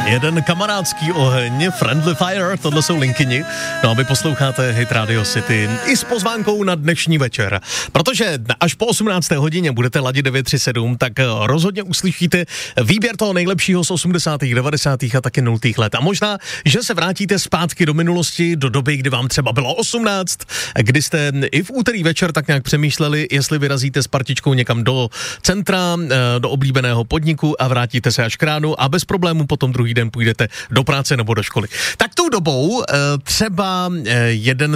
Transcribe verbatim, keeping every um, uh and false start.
Jeden kamarádský oheň, Friendly Fire, tohle jsou Linkyni. No a vy posloucháte Hit Radio City i s pozvánkou na dnešní večer. Protože až po osmnácté hodině budete ladit devět tři sedm, tak rozhodně uslyšíte výběr toho nejlepšího z osmdesátých, devadesátých a taky nultých let. A možná, že se vrátíte zpátky do minulosti, do doby, kdy vám třeba bylo osmnáct, kdy jste i v úterý večer tak nějak přemýšleli, jestli vyrazíte s partičkou někam do centra, do oblíbeného podniku a vrátíte se až k ránu a bez problémů potom druhý den půjdete do práce nebo do školy. Tak tou dobou třeba jeden